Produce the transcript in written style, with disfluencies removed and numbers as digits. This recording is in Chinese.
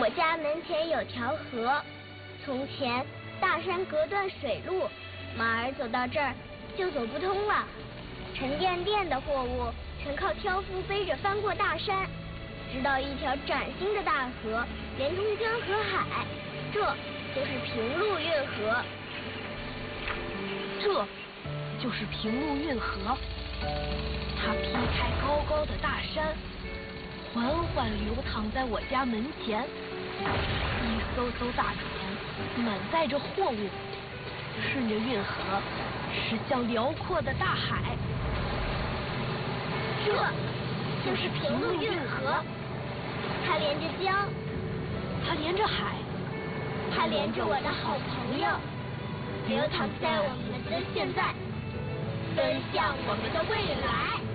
我家门前有条河，从前大山隔断水路，马儿走到这儿就走不通了。沉甸甸的货物全靠挑夫背着翻过大山，直到一条崭新的大河连通江和海，这就是平路运河。 这就是平路运河，它劈开高高的大山，缓缓流淌在我家门前。一艘艘大船满载着货物，顺着运河驶向辽阔的大海。 这就是平路运河，它连着江， 它连着海， 它连着我的好朋友，流淌在我们的现在，奔向我们的未来。